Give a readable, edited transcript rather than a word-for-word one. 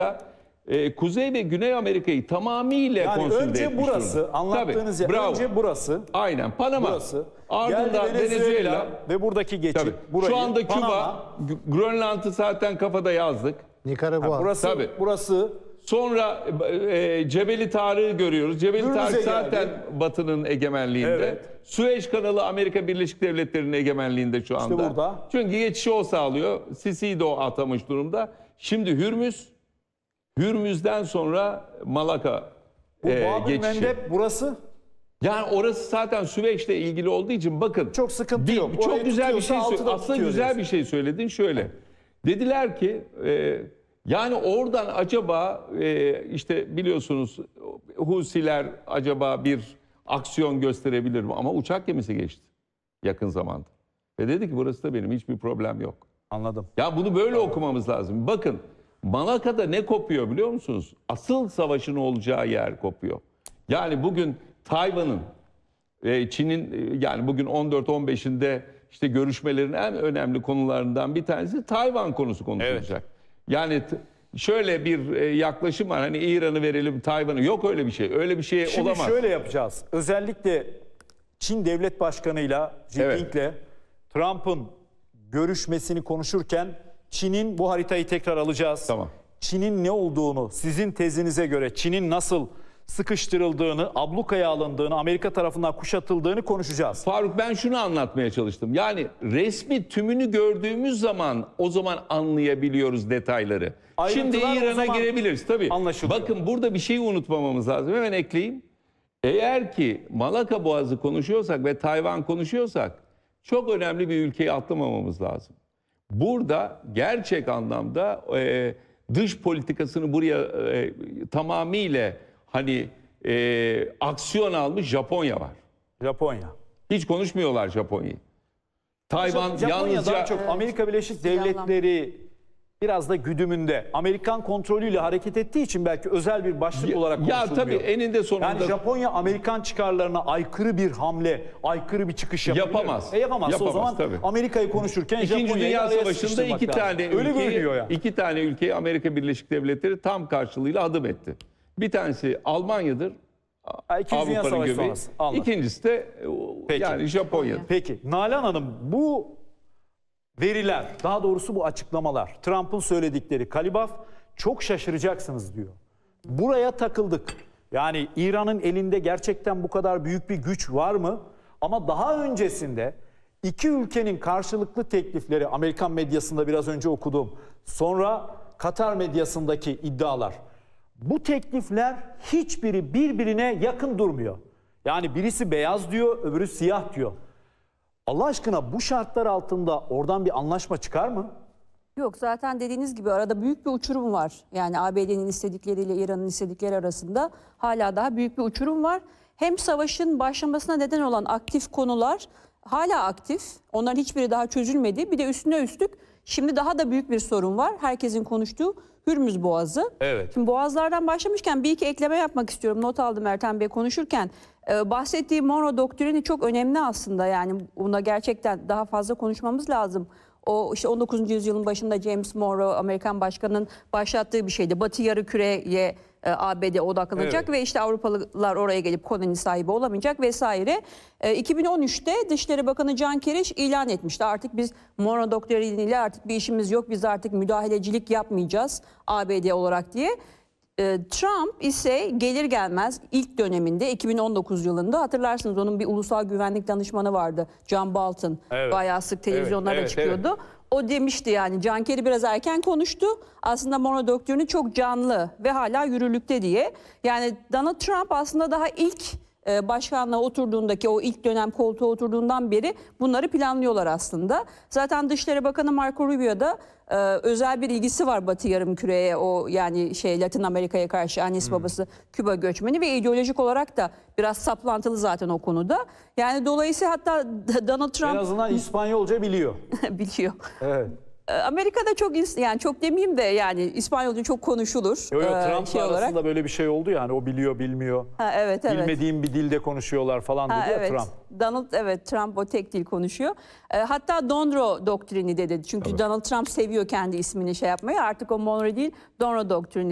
Kuzey ve Güney Amerika'yı tamamıyla Yani konsolide önce etmiş burası, durumda. anlattığınız Tabii, yer, bravo. önce burası. Aynen, Panama. Burası. Ardından Geldi Venezuela. ve buradaki geçit. Tabii. Burayı, Şu anda Küba, Panama. Grönland'ı zaten kafada yazdık. Nikaragua. Burası, Tabii. burası. Sonra Cebeli Tarık'ı görüyoruz. Cebeli Hürmüz'e Tarık zaten geldi. Batı'nın egemenliğinde. Evet. Süveyş kanalı Amerika Birleşik Devletleri'nin egemenliğinde şu anda. burada. Çünkü geçişi o sağlıyor. Sisi'yi de o atamış durumda. Şimdi Hürmüz'den sonra Malaka Bu Bab-ı geçişi. Mendeb burası. Yani orası zaten Süveyş'le ilgili olduğu için bakın. Çok sıkıntı yok. Orayı Çok güzel bir şey tutuyorsa söyledin. altıda Aslında tutuyor güzel diyorsun. bir şey söyledin. Şöyle. Dediler ki yani oradan acaba işte biliyorsunuz Husiler acaba bir aksiyon gösterebilir mi? Ama uçak gemisi geçti yakın zamanda. Ve dedi ki burası da benim, hiçbir problem yok. Anladım. Ya bunu böyle okumamız lazım. Bakın Malaka'da ne kopuyor biliyor musunuz? Asıl savaşın olacağı yer kopuyor. Yani bugün Tayvan'ın, Çin'in yani bugün 14-15'inde işte görüşmelerin en önemli konularından bir tanesi Tayvan konusu konuşulacak. Evet. Yani şöyle bir yaklaşım var. Hani İran'ı verelim, Tayvan'ı. Yok öyle bir şey. Öyle bir şey Şimdi olamaz. şöyle yapacağız. Özellikle Çin Devlet Başkanı'yla Jinping'le Trump'ın görüşmesini konuşurken Çin'in bu haritayı tekrar alacağız. Tamam. Çin'in ne olduğunu, sizin tezinize göre Çin'in nasıl sıkıştırıldığını, ablukaya alındığını, Amerika tarafından kuşatıldığını konuşacağız. Faruk, ben şunu anlatmaya çalıştım. Yani resmi tümünü gördüğümüz zaman o zaman anlayabiliyoruz detayları. Şimdi Ayrıntılar o İran'a zaman girebiliriz tabii. anlaşılıyor. Bakın burada bir şeyi unutmamamız lazım. Hemen ekleyeyim. Eğer ki Malaka Boğazı konuşuyorsak ve Tayvan konuşuyorsak çok önemli bir ülkeyi atlamamamız lazım. Burada gerçek anlamda dış politikasını buraya tamamıyla hani aksiyon almış Japonya var. Japonya. Hiç konuşmuyorlar Japonya'yı. Tayvan Japonya yalnızca... daha çok Amerika Birleşik Devletleri biraz da güdümünde. Amerikan kontrolüyle hareket ettiği için belki özel bir başlık olarak konuşulmuyor. Ya tabii eninde sonunda... Yani Japonya Amerikan çıkarlarına aykırı bir hamle, aykırı bir çıkış yapabilir. Yapamaz. Yapamaz. O zaman tabii. Amerika'yı konuşurken İkinci Japonya'yı Dünya araya Savaşı'nda sıkıştırmak lazım. iki tane ülkeyi Amerika Birleşik Devletleri tam karşılığıyla adım etti. Bir tanesi Almanya'dır. İkinci Dünya Avrupa'nın Savaşı göbeği. sonrası. Anladım. İkincisi de yani Japonya'dır. Peki Nalan Hanım, bu veriler, daha doğrusu bu açıklamalar, Trump'ın söyledikleri, Kalibaf çok şaşıracaksınız diyor. Buraya takıldık. Yani İran'ın elinde gerçekten bu kadar büyük bir güç var mı? Ama daha öncesinde iki ülkenin karşılıklı teklifleri, Amerikan medyasında biraz önce okudum, sonra Katar medyasındaki iddialar. Bu teklifler hiçbiri birbirine yakın durmuyor. Yani birisi beyaz diyor, öbürü siyah diyor. Allah aşkına bu şartlar altında oradan bir anlaşma çıkar mı? Yok, zaten dediğiniz gibi arada büyük bir uçurum var. Yani ABD'nin istedikleriyle İran'ın istedikleri arasında hala daha büyük bir uçurum var. Hem savaşın başlamasına neden olan aktif konular hala aktif. Onların hiçbiri daha çözülmedi. Bir de üstüne üstlük şimdi daha da büyük bir sorun var. Herkesin konuştuğu Hürmüz Boğazı. Evet. Şimdi boğazlardan başlamışken bir iki ekleme yapmak istiyorum. Not aldım Ertem Bey konuşurken. Bahsettiği Monroe doktrini çok önemli aslında. Yani buna gerçekten daha fazla konuşmamız lazım. O işte 19. yüzyılın başında James Monroe, Amerikan başkanının başlattığı bir şeydi. Batı yarımküreye ABD odaklanacak ve işte Avrupalılar oraya gelip koloni sahibi olamayacak vesaire. 2013'te Dışişleri Bakanı John Kerry ilan etmişti. Artık biz Monroe doktriniyle artık bir işimiz yok. Biz artık müdahalecilik yapmayacağız ABD olarak diye. Trump ise gelir gelmez ilk döneminde 2019 yılında hatırlarsınız onun bir ulusal güvenlik danışmanı vardı. John Bolton. Evet. Bayağı sık televizyonlara Evet, çıkıyordu. evet. O demişti yani John Kerry biraz erken konuştu. Aslında Monroe doktrini çok canlı ve hala yürürlükte diye. Yani Donald Trump aslında daha ilk başkanlığa oturduğundaki o ilk dönem koltuğa oturduğundan beri bunları planlıyorlar aslında. Zaten Dışişleri Bakanı Marco Rubio da özel bir ilgisi var Batı Yarımküre'ye, o yani Latin Amerika'ya karşı, annesi babası Küba göçmeni ve ideolojik olarak da biraz saplantılı zaten o konuda. Yani dolayısıyla hatta Donald Trump En azından İspanyolca biliyor. biliyor. Evet. Amerika'da çok yani çok demeyeyim de yani İspanyolca çok konuşulur. Trump'la arasında böyle bir şey oldu yani, o biliyor bilmiyor. Ha, evet. Bilmediğim bir dilde konuşuyorlar falan dedi ya evet. Trump. Trump o tek dil konuşuyor. Hatta Monroe doktrini de dedi. Çünkü Donald Trump seviyor kendi ismini yapmayı. Artık o Monroe değil, Monroe doktrini